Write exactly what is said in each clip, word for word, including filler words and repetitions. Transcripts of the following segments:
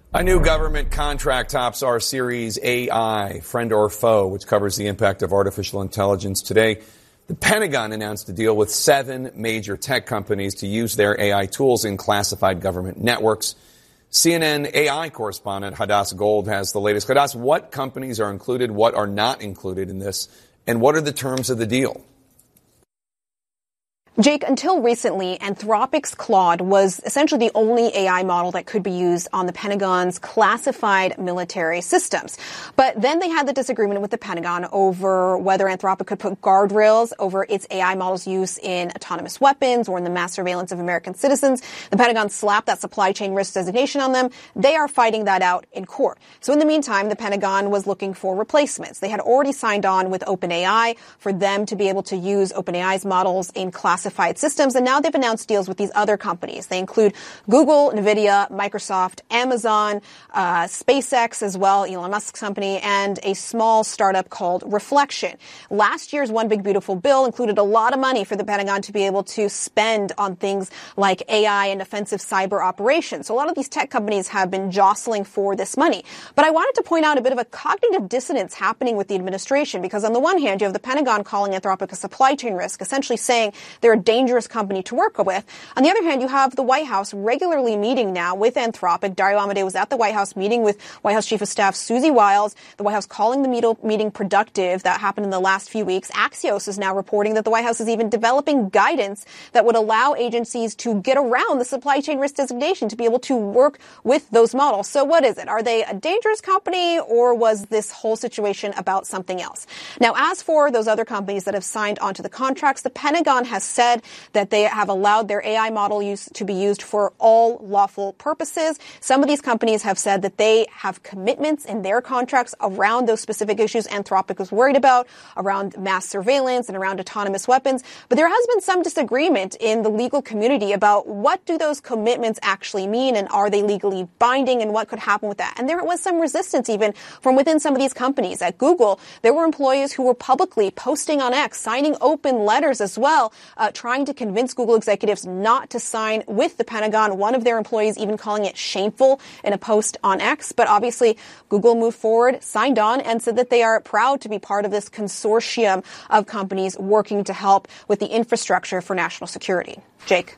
A new government contract tops our series A I, Friend or Foe, which covers the impact of artificial intelligence. Today, the Pentagon announced a deal with seven major tech companies to use their A I tools in classified government networks. C N N A I correspondent Hadass Gold has the latest. Hadass, what companies are included, what are not included in this, and what are the terms of the deal? Jake, until recently, Anthropic's Claude was essentially the only A I model that could be used on the Pentagon's classified military systems. But then they had the disagreement with the Pentagon over whether Anthropic could put guardrails over its A I model's use in autonomous weapons or in the mass surveillance of American citizens. The Pentagon slapped that supply chain risk designation on them. They are fighting that out in court. So in the meantime, the Pentagon was looking for replacements. They had already signed on with OpenAI for them to be able to use OpenAI's models in classified systems, and now they've announced deals with these other companies. They include Google, NVIDIA, Microsoft, Amazon, uh, SpaceX as well, Elon Musk's company, and a small startup called Reflection. Last year's One Big Beautiful Bill included a lot of money for the Pentagon to be able to spend on things like A I and offensive cyber operations. So a lot of these tech companies have been jostling for this money. But I wanted to point out a bit of a cognitive dissonance happening with the administration, because on the one hand, you have the Pentagon calling Anthropic a supply chain risk, essentially saying they're a dangerous company to work with. On the other hand, you have the White House regularly meeting now with Anthropic. Dario Amodei was at the White House meeting with White House Chief of Staff Susie Wiles. The White House calling the meeting productive. That happened in the last few weeks. Axios is now reporting that the White House is even developing guidance that would allow agencies to get around the supply chain risk designation to be able to work with those models. So what is it? Are they a dangerous company, or was this whole situation about something else? Now, as for those other companies that have signed onto the contracts, the Pentagon has said that they have allowed their A I model use to be used for all lawful purposes. Some of these companies have said that they have commitments in their contracts around those specific issues Anthropic was worried about, around mass surveillance and around autonomous weapons. But there has been some disagreement in the legal community about what do those commitments actually mean, and are they legally binding, and what could happen with that. And there was some resistance even from within some of these companies. At Google, there were employees who were publicly posting on X, signing open letters as well, uh, trying to convince Google executives not to sign with the Pentagon. One of their employees even calling it shameful in a post on X. But obviously, Google moved forward, signed on, and said that they are proud to be part of this consortium of companies working to help with the infrastructure for national security. Jake.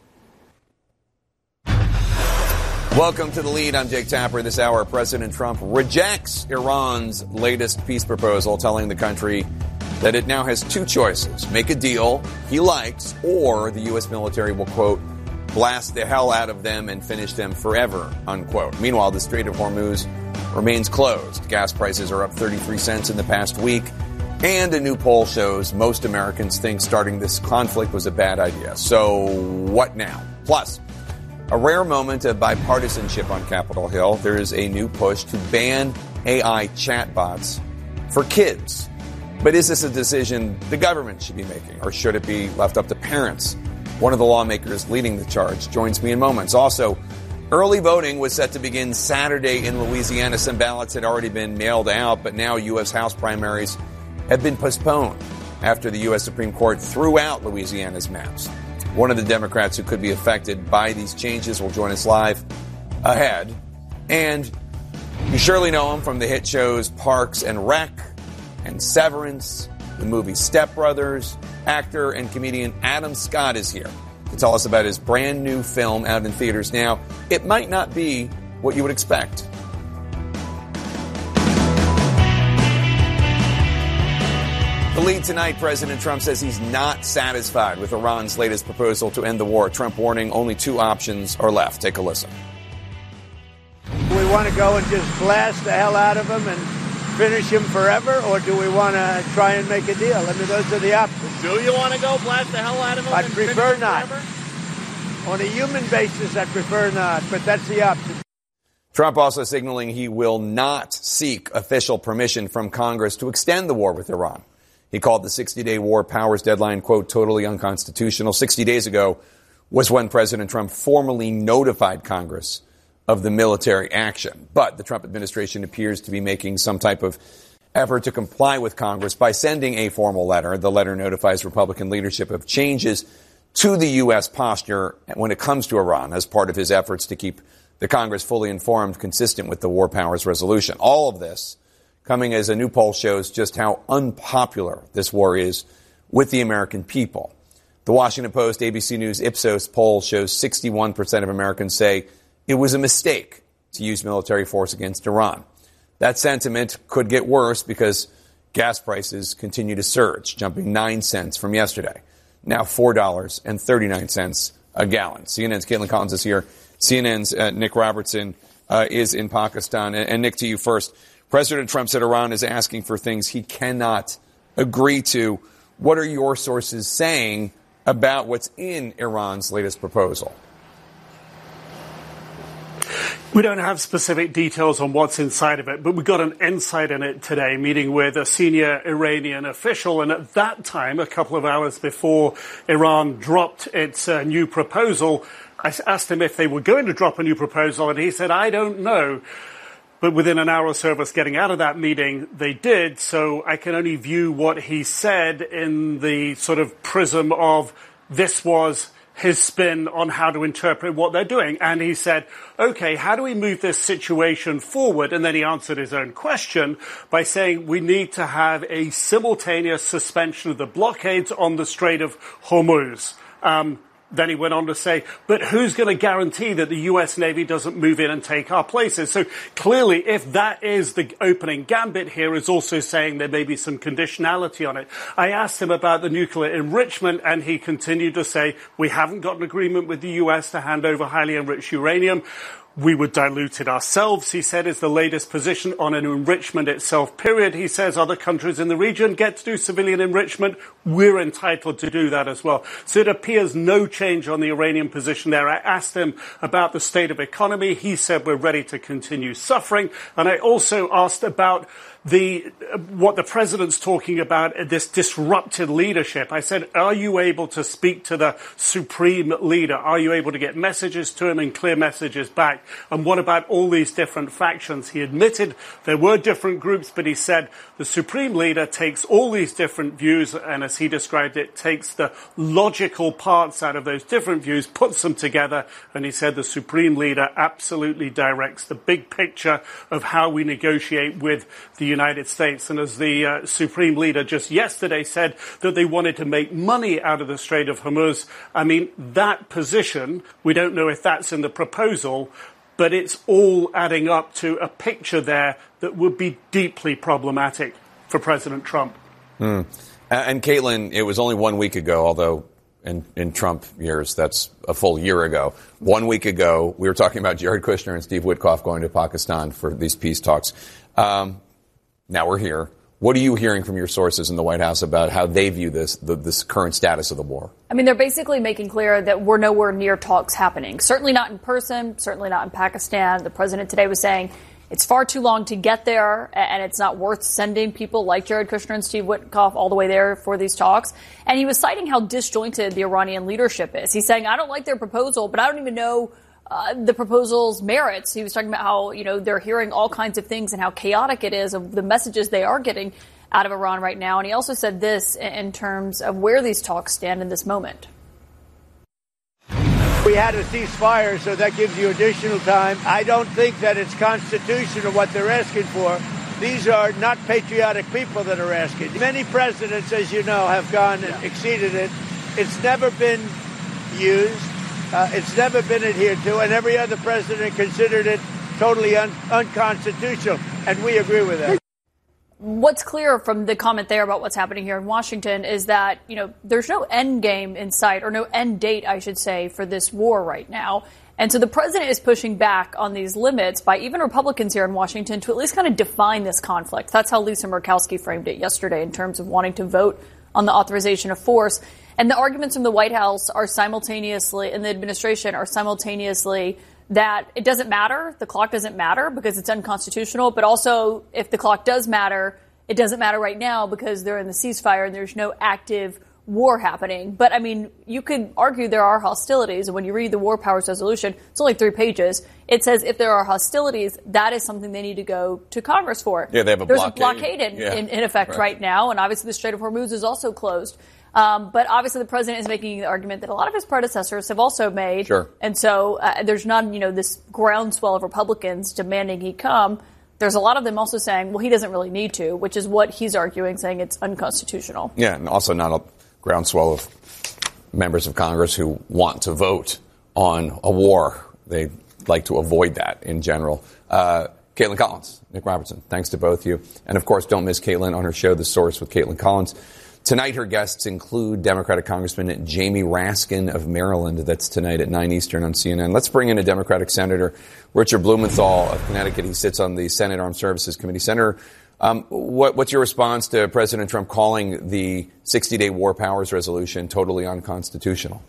Welcome to The Lead. I'm Jake Tapper. This hour, President Trump rejects Iran's latest peace proposal, telling the country that it now has two choices: make a deal he likes, or the U S military will, quote, blast the hell out of them and finish them forever, unquote. Meanwhile, the Strait of Hormuz remains closed. Gas prices are up thirty-three cents in the past week, and a new poll shows most Americans think starting this conflict was a bad idea. So what now? Plus, a rare moment of bipartisanship on Capitol Hill. There is a new push to ban A I chatbots for kids. But is this a decision the government should be making, or should it be left up to parents? One of the lawmakers leading the charge joins me in moments. Also, early voting was set to begin Saturday in Louisiana. Some ballots had already been mailed out, but now U S House primaries have been postponed after the U S Supreme Court threw out Louisiana's maps. One of the Democrats who could be affected by these changes will join us live ahead. And you surely know him from the hit shows Parks and Rec and Severance, the movie Step Brothers. Actor and comedian Adam Scott is here to tell us about his brand new film out in theaters now. It might not be what you would expect. The Lead tonight, President Trump says he's not satisfied with Iran's latest proposal to end the war. Trump warning only two options are left. Take a listen. Do we want to go and just blast the hell out of them and finish him forever, or do we want to try and make a deal? I mean, those are the options. Do you want to go blast the hell out of him? I and prefer finish him not. forever? On a human basis, I prefer not, but that's the option. Trump also signaling he will not seek official permission from Congress to extend the war with Iran. He called the sixty-day war powers deadline, quote, totally unconstitutional. sixty days ago was when President Trump formally notified Congress of the military action. But the Trump administration appears to be making some type of effort to comply with Congress by sending a formal letter. The letter notifies Republican leadership of changes to the U S posture when it comes to Iran as part of his efforts to keep the Congress fully informed, consistent with the War Powers Resolution. All of this coming as a new poll shows just how unpopular this war is with the American people. The Washington Post, A B C News, Ipsos poll shows sixty-one percent of Americans say it was a mistake to use military force against Iran. That sentiment could get worse because gas prices continue to surge, jumping nine cents from yesterday. Now four dollars and thirty-nine cents a gallon. C N N's Caitlin Collins is here. C N N's uh, Nick Robertson uh, is in Pakistan. And, and Nick, to you first. President Trump said Iran is asking for things he cannot agree to. What are your sources saying about what's in Iran's latest proposal? We don't have specific details on what's inside of it, but we got an insight in it today, meeting with a senior Iranian official. And at that time, a couple of hours before Iran dropped its uh, new proposal, I asked him if they were going to drop a new proposal, and he said, I don't know. But within an hour or so of us getting out of that meeting, they did. So I can only view what he said in the sort of prism of this was his spin on how to interpret what they're doing. And he said, OK, how do we move this situation forward? And then he answered his own question by saying we need to have a simultaneous suspension of the blockades on the Strait of Hormuz. Um, Then he went on to say, but who's going to guarantee that the U S Navy doesn't move in and take our places? So clearly, if that is the opening gambit here, is also saying there may be some conditionality on it. I asked him about the nuclear enrichment, and he continued to say, we haven't got an agreement with the U S to hand over highly enriched uranium. We would dilute it ourselves, he said, is the latest position on an enrichment itself, period. He says other countries in the region get to do civilian enrichment. We're entitled to do that as well. So it appears no change on the Iranian position there. I asked him about the state of economy. He said we're ready to continue suffering. And I also asked about the what the president's talking about, this disrupted leadership. I said, are you able to speak to the supreme leader? Are you able to get messages to him and clear messages back? And what about all these different factions? He admitted there were different groups, but he said the supreme leader takes all these different views and, as he described it, takes the logical parts out of those different views, puts them together, and he said the supreme leader absolutely directs the big picture of how we negotiate with the United States. And as the uh, supreme leader just yesterday said that they wanted to make money out of the Strait of Hormuz, I mean, that position, we don't know if that's in the proposal, but it's all adding up to a picture there that would be deeply problematic for President Trump. Mm. And Caitlin, it was only one week ago, although in, in Trump years, that's a full year ago. One week ago, we were talking about Jared Kushner and Steve Witkoff going to Pakistan for these peace talks. Um, now we're here. What are you hearing from your sources in the White House about how they view this, the, this current status of the war? I mean, they're basically making clear that we're nowhere near talks happening. Certainly not in person, certainly not in Pakistan. The president today was saying it's far too long to get there, and it's not worth sending people like Jared Kushner and Steve Witkoff all the way there for these talks. And he was citing how disjointed the Iranian leadership is. He's saying, I don't like their proposal, but I don't even know uh, the proposal's merits. He was talking about how, you know, they're hearing all kinds of things and how chaotic it is of the messages they are getting out of Iran right now. And he also said this in terms of where these talks stand in this moment. We had a ceasefire, so that gives you additional time. I don't think that it's constitutional what they're asking for. These are not patriotic people that are asking. Many presidents, as you know, have gone and exceeded it. It's never been used. Uh, it's never been adhered to. And every other president considered it totally un- unconstitutional. And we agree with that. What's clear from the comment there about what's happening here in Washington is that, you know, there's no end game in sight, or no end date, I should say, for this war right now. And so the president is pushing back on these limits by even Republicans here in Washington to at least kind of define this conflict. That's how Lisa Murkowski framed it yesterday in terms of wanting to vote on the authorization of force. And the arguments from the White House are simultaneously, and the administration are simultaneously, that it doesn't matter, the clock doesn't matter because it's unconstitutional, but also if the clock does matter, it doesn't matter right now because they're in the ceasefire and there's no active war happening. But, I mean, you could argue there are hostilities, and when you read the War Powers Resolution, it's only three pages. It says if there are hostilities, that is something they need to go to Congress for. Yeah, they have a There's blockade. There's a blockade in, yeah. in, in effect right. right now, and obviously the Strait of Hormuz is also closed. Um, but obviously the president is making the argument that a lot of his predecessors have also made. Sure. And so uh, there's not, you know, this groundswell of Republicans demanding he come. There's a lot of them also saying, well, he doesn't really need to, which is what he's arguing, saying it's unconstitutional. Yeah, and also not a groundswell of members of Congress who want to vote on a war. They like to avoid that in general. Uh, Caitlin Collins, Nick Robertson, thanks to both of you. And, of course, don't miss Caitlin on her show, The Source with Caitlin Collins. Tonight, her guests include Democratic Congressman Jamie Raskin of Maryland. That's tonight at nine Eastern on C N N. Let's bring in a Democratic Senator, Richard Blumenthal of Connecticut. He sits on the Senate Armed Services Committee. Senator, um, what, what's your response to President Trump calling the sixty-day War Powers Resolution totally unconstitutional?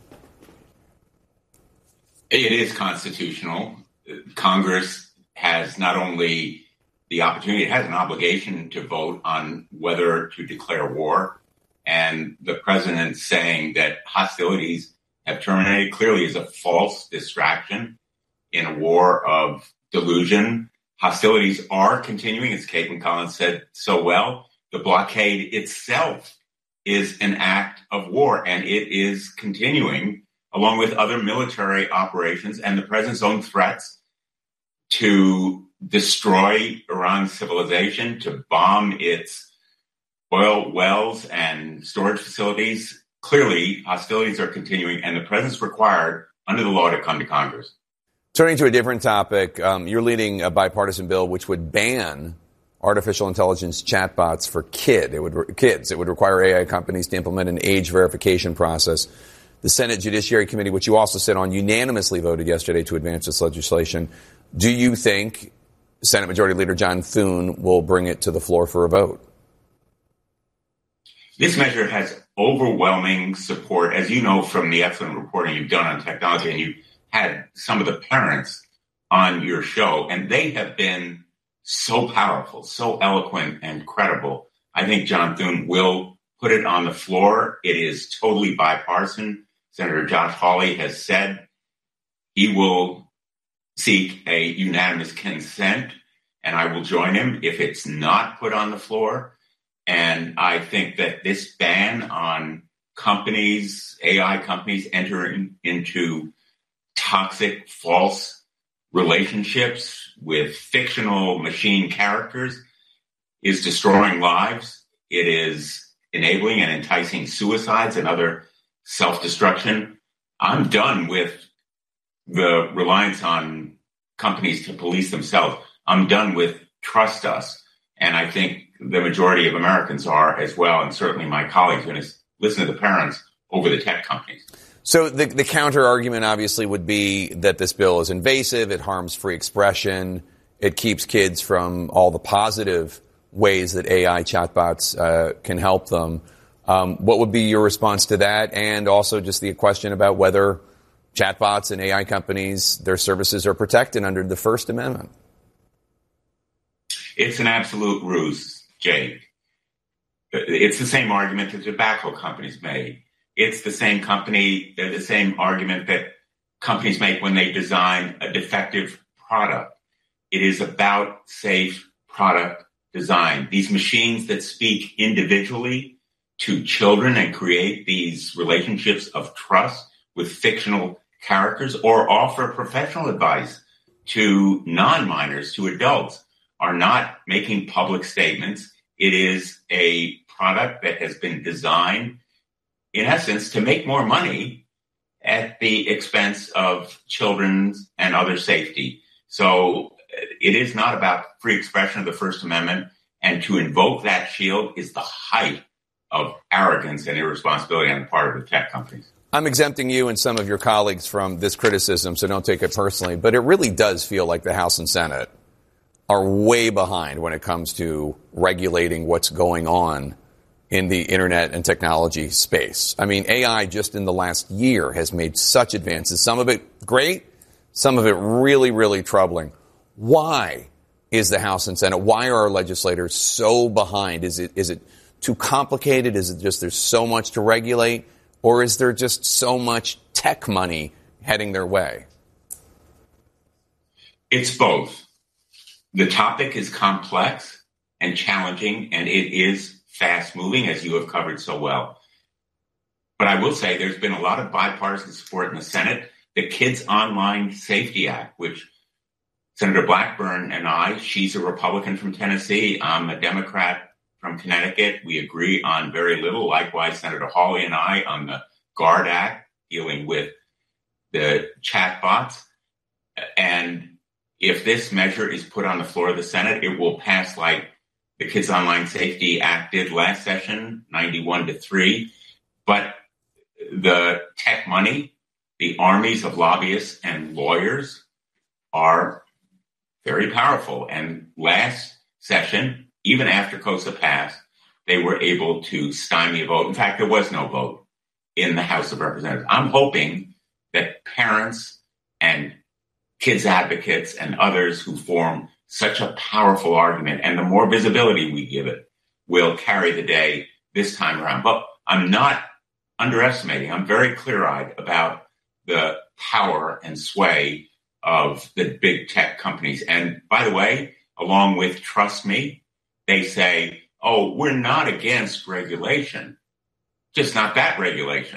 It is constitutional. Congress has not only the opportunity, it has an obligation to vote on whether to declare war. And the president saying that hostilities have terminated clearly is a false distraction in a war of delusion. Hostilities are continuing, as Caitlin Collins said so well. The blockade itself is an act of war, and it is continuing along with other military operations and the president's own threats to destroy Iran's civilization, to bomb its oil wells and storage facilities. Clearly, hostilities are continuing, and the president's required under the law to come to Congress. Turning to a different topic, um, you're leading a bipartisan bill which would ban artificial intelligence chatbots for kid. It would re- kids. It would require A I companies to implement an age verification process. The Senate Judiciary Committee, which you also sit on, unanimously voted yesterday to advance this legislation. Do you think Senate Majority Leader John Thune will bring it to the floor for a vote? This measure has overwhelming support, as you know from the excellent reporting you've done on technology, and you had some of the parents on your show, and they have been so powerful, so eloquent and credible. I think John Thune will put it on the floor. It is totally bipartisan. Senator Josh Hawley has said he will seek a unanimous consent, and I will join him if it's not put on the floor. And I think that this ban on companies, A I companies entering into toxic, false relationships with fictional machine characters is destroying lives. It is enabling and enticing suicides and other self-destruction. I'm done with the reliance on companies to police themselves. I'm done with trust us. And I think the majority of Americans are as well, and certainly my colleagues, going to listen to the parents over the tech companies. So the, the counter argument obviously would be that this bill is invasive, it harms free expression, it keeps kids from all the positive ways that A I chatbots uh, can help them. Um, what would be your response to that? And also just the question about whether chatbots and A I companies, their services are protected under the First Amendment. It's an absolute ruse, Jake. It's the same argument that tobacco companies made. It's the same company, the same argument that companies make when they design a defective product. It is about safe product design. These machines that speak individually to children and create these relationships of trust with fictional characters, or offer professional advice to non-minors, to adults, are not making public statements. It is a product that has been designed, in essence, to make more money at the expense of children's and other safety. So it is not about free expression of the First Amendment, and to invoke that shield is the height of arrogance and irresponsibility on the part of the tech companies. I'm exempting you and some of your colleagues from this criticism, so don't take it personally, but it really does feel like the House and Senate are way behind when it comes to regulating what's going on in the internet and technology space. I mean, A I just in the last year has made such advances. Some of it great, some of it really, really troubling. Why is the House and Senate, why are our legislators so behind? Is it is it too complicated? Is it just there's so much to regulate? Or is there just so much tech money heading their way? It's both. The topic is complex and challenging, and it is fast moving, as you have covered so well. But I will say there's been a lot of bipartisan support in the Senate. The Kids Online Safety Act, which Senator Blackburn and I, she's a Republican from Tennessee, I'm a Democrat from Connecticut. We agree on very little. Likewise, Senator Hawley and I on the GUARD Act, dealing with the chatbots. And if this measure is put on the floor of the Senate, it will pass like the Kids Online Safety Act did last session, ninety-one to three. But the tech money, the armies of lobbyists and lawyers are very powerful. And last session, even after KOSA passed, they were able to stymie a vote. In fact, there was no vote in the House of Representatives. I'm hoping that parents and kids advocates and others who form such a powerful argument, and the more visibility we give it, will carry the day this time around. But I'm not underestimating. I'm very clear-eyed about the power and sway of the big tech companies. And by the way, along with Trust Me, they say, oh, we're not against regulation, just not that regulation.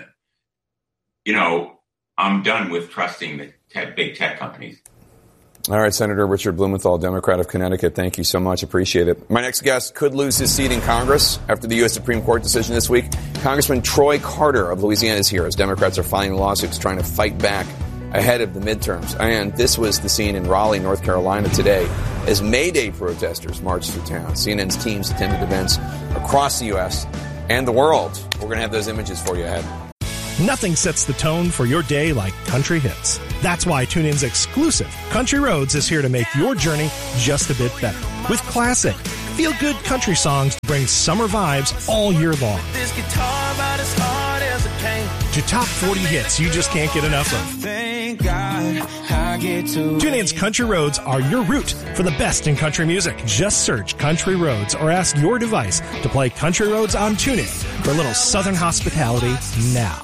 You know, I'm done with trusting the tech, big tech companies. All right, Senator Richard Blumenthal, Democrat of Connecticut. Thank you so much. Appreciate it. My next guest could lose his seat in Congress after the U S Supreme Court decision this week. Congressman Troy Carter of Louisiana is here as Democrats are filing lawsuits trying to fight back ahead of the midterms. And this was the scene in Raleigh, North Carolina today as May Day protesters marched through town. C N N's teams attended events across the U S and the world. We're going to have those images for you ahead. Nothing sets the tone for your day like country hits. That's why TuneIn's exclusive Country Roads is here to make your journey just a bit better. With classic, feel-good country songs to bring summer vibes all year long. This guitar about as hard as it can. To top forty hits you just can't get enough of. Thank God I get to TuneIn's Country Roads are your route for the best in country music. Just search Country Roads or ask your device to play Country Roads on TuneIn for a little southern hospitality now.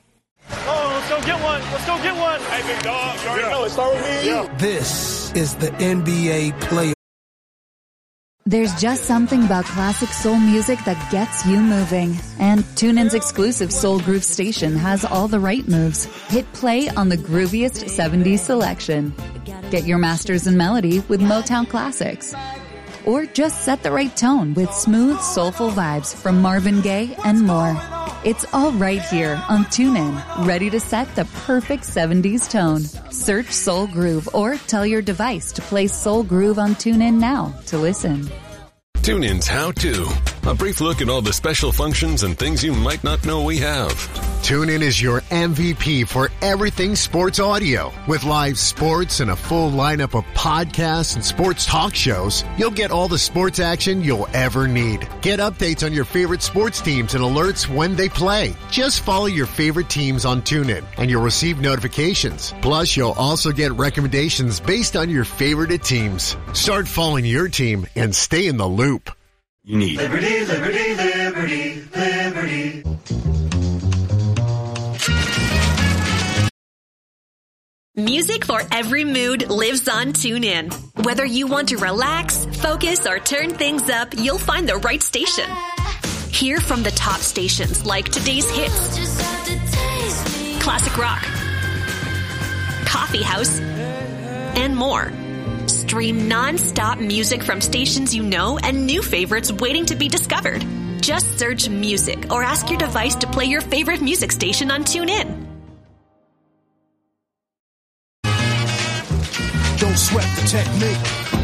Oh, let's go get one. Let's go get one. Hey, big dog. You already yeah. know it. Start with me. Yeah. This is the N B A player. There's just something about classic soul music that gets you moving. And TuneIn's exclusive Soul Groove station has all the right moves. Hit play on the grooviest seventies selection. Get your masters in melody with Motown classics. Or just set the right tone with smooth, soulful vibes from Marvin Gaye and more. It's all right here on TuneIn, ready to set the perfect seventies tone. Search Soul Groove or tell your device to play Soul Groove on TuneIn now to listen. TuneIn's How To. A brief look at all the special functions and things you might not know we have. TuneIn is your M V P for everything sports audio. With live sports and a full lineup of podcasts and sports talk shows, you'll get all the sports action you'll ever need. Get updates on your favorite sports teams and alerts when they play. Just follow your favorite teams on TuneIn and you'll receive notifications. Plus, you'll also get recommendations based on your favorite teams. Start following your team and stay in the loop. You need Liberty, Liberty, Liberty, Liberty. Music for every mood lives on TuneIn. Whether you want to relax, focus, or turn things up, you'll find the right station. Hear from the top stations like today's hits, classic rock, coffee house, and more. Stream non-stop music from stations you know and new favorites waiting to be discovered. Just search music or ask your device to play your favorite music station on TuneIn. Don't sweat the technique.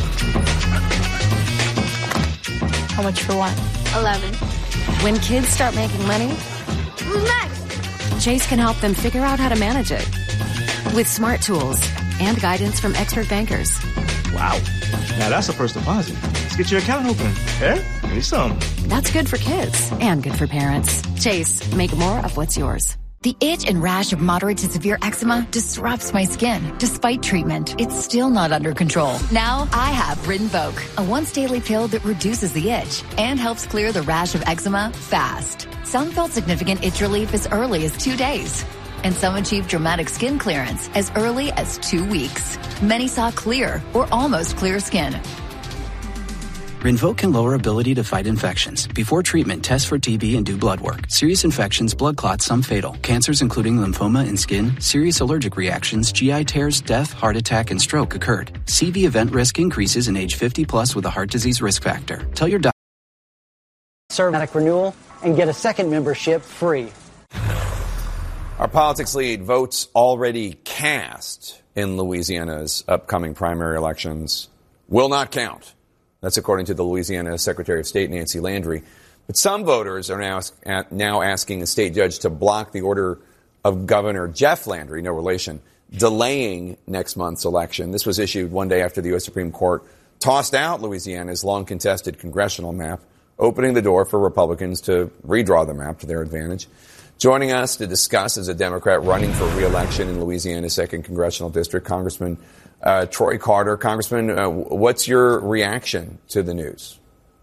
How much for what? Eleven. When kids start making money, who's next? Chase can help them figure out how to manage it with smart tools and guidance from expert bankers. Wow. Now that's a first deposit. Let's get your account open. Eh? Give me some. That's good for kids and good for parents. Chase, make more of what's yours. The itch and rash of moderate to severe eczema disrupts my skin. Despite treatment, it's still not under control. Now I have Rinvoq, a once daily pill that reduces the itch and helps clear the rash of eczema fast. Some felt significant itch relief as early as two days. And some achieved dramatic skin clearance as early as two weeks. Many saw clear or almost clear skin. Rinvoq can lower ability to fight infections. Before treatment, test for T B and do blood work. Serious infections, blood clots, some fatal. Cancers including lymphoma and skin, serious allergic reactions, G I tears, death, heart attack, and stroke occurred. C V event risk increases in age fifty plus with a heart disease risk factor. Tell your doctor. Automatic renewal and get a second membership free. Our politics lead: votes already cast in Louisiana's upcoming primary elections will not count. That's according to the Louisiana Secretary of State, Nancy Landry. But some voters are now, now asking a state judge to block the order of Governor Jeff Landry, no relation, delaying next month's election. This was issued one day after the U S Supreme Court tossed out Louisiana's long-contested congressional map, opening the door for Republicans to redraw the map to their advantage. Joining us to discuss is a Democrat running for re-election in Louisiana's second congressional district, Congressman uh, Troy Carter. Congressman, uh, what's your reaction to the news?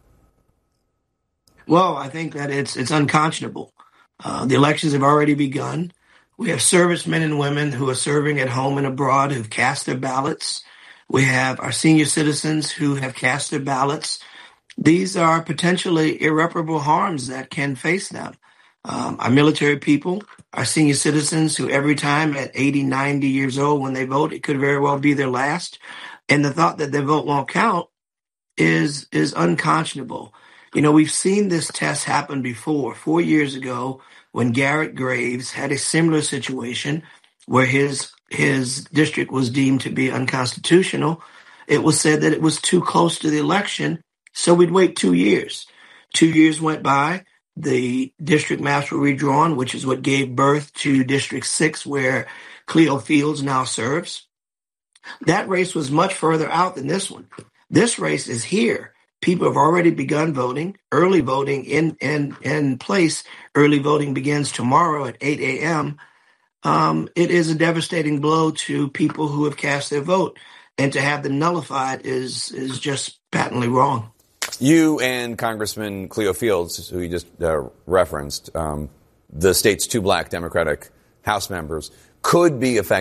Well, I think that it's it's unconscionable. Uh, the elections have already begun. We have servicemen and women who are serving at home and abroad who've cast their ballots. We have our senior citizens who have cast their ballots. These are potentially irreparable harms that can face them. Um, our military people, our senior citizens who every time at eighty, ninety years old when they vote, it could very well be their last. And the thought that their vote won't count is is unconscionable. You know, we've seen this test happen before. Four years ago, when Garrett Graves had a similar situation where his his district was deemed to be unconstitutional, it was said that it was too close to the election, so we'd wait two years. Two years went by. The district maps were redrawn, which is what gave birth to District six, where Cleo Fields now serves. That race was much further out than this one. This race is here. People have already begun voting. Early voting in, in, in place. Early voting begins tomorrow at eight a.m. Um, it is a devastating blow to people who have cast their vote. And to have them nullified is is just patently wrong. You and Congressman Cleo Fields, who you just uh, referenced, um, the state's two black Democratic House members, could be affected